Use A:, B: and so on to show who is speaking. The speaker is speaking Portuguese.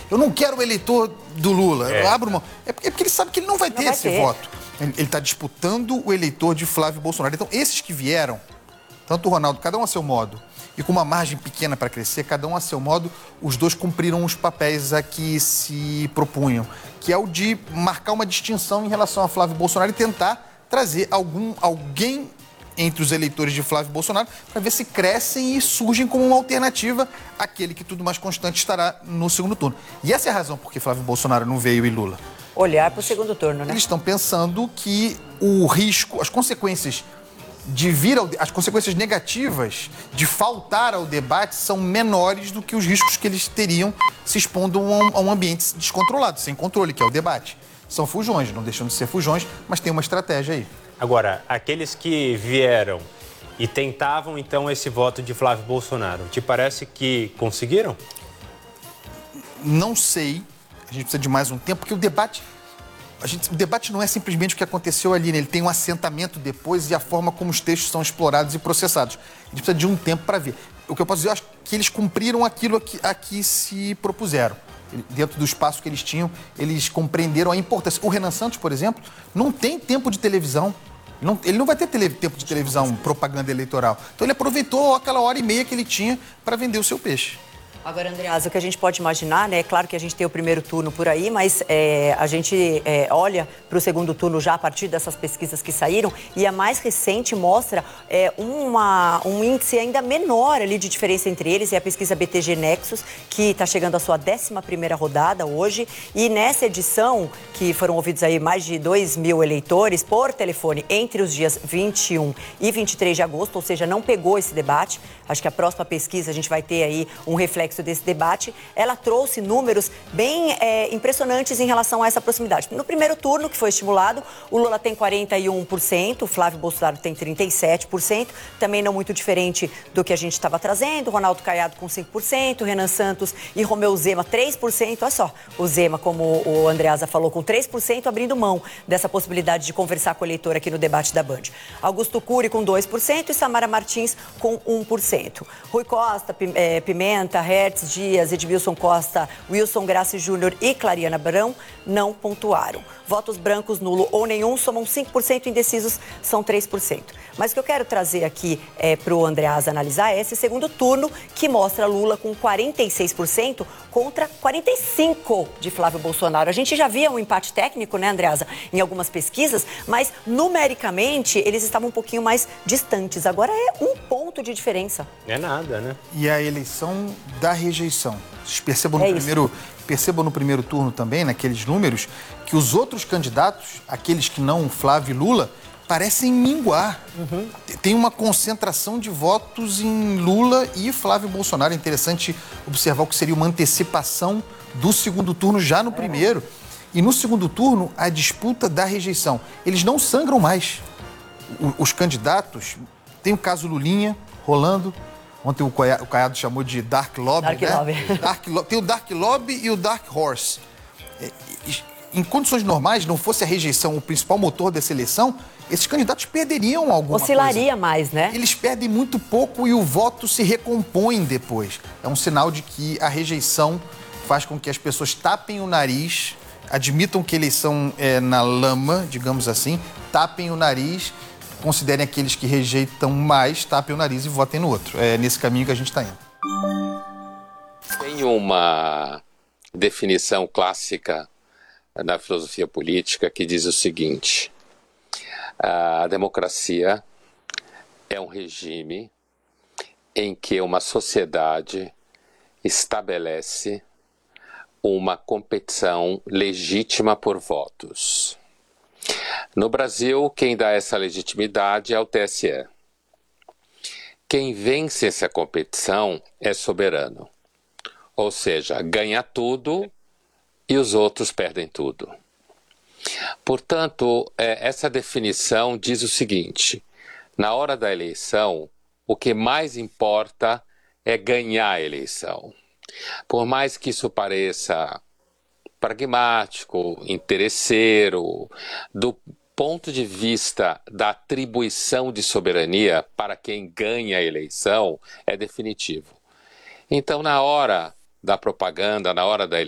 A: eu não quero o eleitor do Lula, eu abro mão. É porque ele sabe que ele não vai ter esse voto. Ele está disputando o eleitor de Flávio Bolsonaro. Então, esses que vieram, tanto o Ronaldo, cada um a seu modo, e com uma margem pequena para crescer, cada um a seu modo, os dois cumpriram os papéis a que se propunham, que é o de marcar uma distinção em relação a Flávio Bolsonaro e tentar trazer alguém entre os eleitores de Flávio Bolsonaro para ver se crescem e surgem como uma alternativa àquele que tudo mais constante estará no segundo turno. E essa é a razão por que Flávio Bolsonaro não veio e Lula.
B: Olhar para o segundo turno, né?
A: Eles estão pensando que o risco, as consequências as consequências negativas de faltar ao debate são menores do que os riscos que eles teriam se expondo a um ambiente descontrolado, sem controle, que é o debate. São fujões, não deixam de ser fujões, mas tem uma estratégia aí.
C: Agora, aqueles que vieram e tentavam, então, esse voto de Flávio Bolsonaro, te parece que conseguiram?
A: Não sei. A gente precisa de mais um tempo, porque o debate não é simplesmente o que aconteceu ali, né? Ele tem um assentamento depois e a forma como os textos são explorados e processados. A gente precisa de um tempo para ver. O que eu posso dizer, eu acho que eles cumpriram aquilo a que se propuseram. Dentro do espaço que eles tinham, eles compreenderam a importância. O Renan Santos, por exemplo, não tem tempo de televisão. Ele não vai ter tempo de televisão, propaganda eleitoral. Então ele aproveitou aquela hora e meia que ele tinha para vender o seu peixe.
B: Agora, Andreasa, o que a gente pode imaginar, né? É claro que a gente tem o primeiro turno por aí, mas a gente olha para o segundo turno já a partir dessas pesquisas que saíram e a mais recente mostra um índice ainda menor ali de diferença entre eles. É a pesquisa BTG Nexus, que está chegando à sua 11ª rodada hoje. E nessa edição, que foram ouvidos aí mais de 2.000 eleitores por telefone entre os dias 21 e 23 de agosto, ou seja, não pegou esse debate. Acho que a próxima pesquisa a gente vai ter aí um reflexo desse debate. Ela trouxe números bem impressionantes em relação a essa proximidade. No primeiro turno, que foi estimulado, o Lula tem 41%, o Flávio Bolsonaro tem 37%, também não muito diferente do que a gente estava trazendo, Ronaldo Caiado com 5%, Renan Santos e Romeu Zema 3%, olha só, o Zema, como o Andreasa falou, com 3%, abrindo mão dessa possibilidade de conversar com o eleitor aqui no debate da Band. Augusto Cury com 2% e Samara Martins com 1%. Rui Costa, Pimenta, Hertz Dias, Edmilson Costa, Wilson Grassi Júnior e Clariana Abrão não pontuaram. Votos brancos, nulo ou nenhum somam 5%, indecisos são 3%. Mas o que eu quero trazer aqui para o Andreasa analisar é esse segundo turno que mostra Lula com 46% contra 45% de Flávio Bolsonaro. A gente já via um empate técnico, né, Andreasa, em algumas pesquisas, mas numericamente eles estavam um pouquinho mais distantes. Agora é 1 ponto de diferença.
C: É nada, né?
A: E a eleição da rejeição. Vocês percebam no primeiro turno também, naqueles números, que os outros candidatos, aqueles que não Flávio e Lula, parecem minguar. Tem uma concentração de votos em Lula e Flávio Bolsonaro. É interessante observar o que seria uma antecipação do segundo turno já no primeiro. E no segundo turno, a disputa da rejeição. Eles não sangram mais. Os candidatos, tem o caso Lulinha rolando. Ontem o Caiado chamou de Dark Lobby, tem o Dark Lobby e o Dark Horse. Em condições normais, não fosse a rejeição o principal motor dessa eleição, esses candidatos perderiam alguma
B: Oscilaria mais, né?
A: Eles perdem muito pouco e o voto se recompõe depois. É um sinal de que a rejeição faz com que as pessoas tapem o nariz, admitam que a eleição é na lama, digamos assim, tapem o nariz, considerem aqueles que rejeitam mais, tapem o nariz e votem no outro. É nesse caminho que a gente está indo.
D: Tem uma definição clássica na filosofia política que diz o seguinte: a democracia é um regime em que uma sociedade estabelece uma competição legítima por votos. No Brasil, quem dá essa legitimidade é o TSE. Quem vence essa competição é soberano. Ou seja, ganha tudo e os outros perdem tudo. Portanto, essa definição diz o seguinte: na hora da eleição, o que mais importa é ganhar a eleição. Por mais que isso pareça pragmático, interesseiro, do ponto de vista da atribuição de soberania para quem ganha a eleição, é definitivo. Então, na hora da propaganda, na hora da